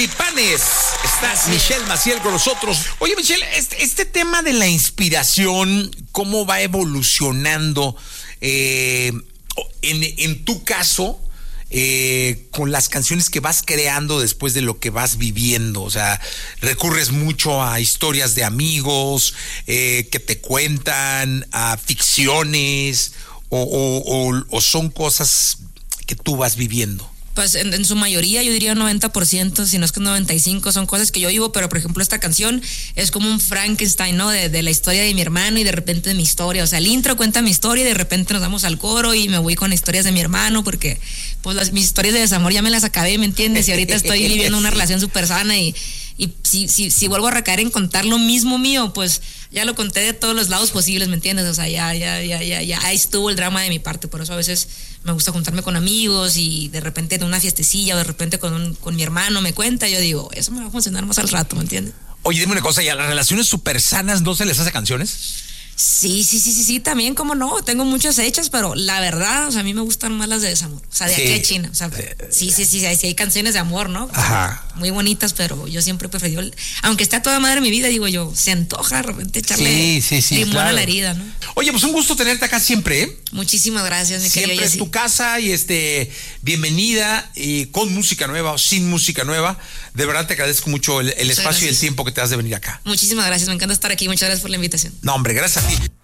Caifanes. Está Michelle Maciel con nosotros. Oye, Michelle, este tema de la inspiración, ¿cómo va evolucionando en tu caso? Con las canciones que vas creando después de lo que vas viviendo, o sea, recurres mucho a historias de amigos que te cuentan, a ficciones o son cosas que tú vas viviendo. Pues en su mayoría, yo diría 90%, si no es que 95%, son cosas que yo vivo, pero por ejemplo esta canción es como un Frankenstein, ¿no? De la historia de mi hermano y de repente de mi historia, o sea, el intro cuenta mi historia y de repente nos vamos al coro y me voy con historias de mi hermano porque pues mis historias de desamor ya me las acabé, ¿me entiendes? Y ahorita estoy viviendo una relación súper sana y si vuelvo a recaer en contar lo mismo mío, pues ya lo conté de todos los lados posibles, ¿me entiendes? O sea, ya ahí estuvo el drama de mi parte, por eso a veces me gusta juntarme con amigos y de repente en una fiestecilla o de repente con mi hermano me cuenta, yo digo, eso me va a funcionar más al rato, ¿me entiendes? Oye, dime una cosa, ¿y a las relaciones súper sanas no se les hace canciones? Sí, también, como no, tengo muchas hechas, pero la verdad, o sea, a mí me gustan más las de desamor, o sea, de aquí a China, o sea, sí, hay canciones de amor, ¿no? Ajá. Muy bonitas, pero yo siempre prefiero, aunque esté a toda madre mi vida, digo yo, se antoja de repente echarle limón a la herida, ¿no? Oye, pues un gusto tenerte acá siempre, ¿eh? Muchísimas gracias, mi querido. Siempre es tu casa y bienvenida con música nueva o sin música nueva. De verdad te agradezco mucho el espacio y el tiempo que te das de venir acá. Muchísimas gracias, me encanta estar aquí, muchas gracias por la invitación. No, hombre, gracias a ti.